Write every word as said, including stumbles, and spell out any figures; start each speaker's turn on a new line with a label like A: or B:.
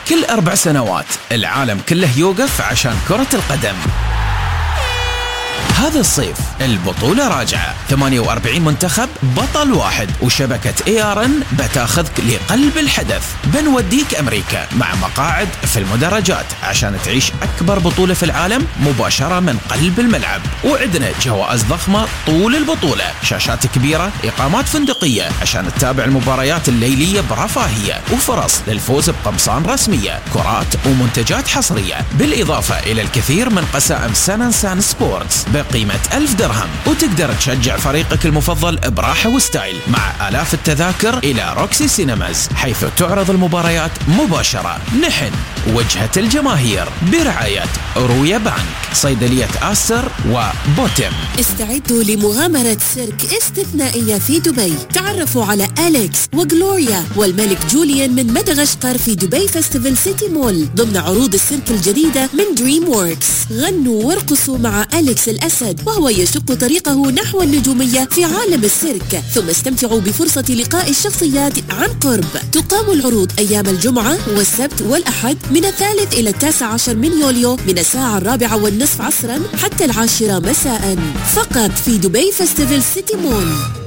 A: كل أربع سنوات العالم كله يوقف عشان كرة القدم. هذا الصيف البطولة راجعة، ثمانية وأربعين منتخب بطل واحد، وشبكة اي ار ان بتاخذك لقلب الحدث. بنوديك أمريكا مع مقاعد في المدرجات عشان تعيش أكبر بطولة في العالم مباشرة من قلب الملعب، وعندنا جوائز ضخمة طول البطولة، شاشات كبيرة، إقامات فندقية عشان تتابع المباريات الليلية برفاهية، وفرص للفوز بقمصان رسمية، كرات ومنتجات حصرية، بالإضافة إلى الكثير من قسائم سان سان سبورتس بقيمة ألف درهم، وتقدر تشجع فريقك المفضل براحة وستايل مع آلاف التذاكر إلى روكسي سينماز، حيث تعرض المباريات مباشرة. نحن وجهة الجماهير برعاية رويا بانك، صيدلية آستر وبوتم.
B: استعدوا لمغامرة سيرك استثنائية في دبي. تعرفوا على أليكس وغلوريا والملك جوليان من مدغشقر في دبي فيستيفال سيتي مول ضمن عروض السيرك الجديدة من دريم ووركس. غنوا وارقصوا مع أليكس الأسد وهو يشق طريقه نحو النجومية في عالم السيرك، ثم استمتعوا بفرصة لقاء الشخصيات عن قرب. تقام العروض أيام الجمعة والسبت والأحد من الثالث إلى التاسع عشر من يوليو من الساعة الرابعة والنصف عصرا حتى العاشرة مساء، فقط في دبي فيستيفال سيتي مول.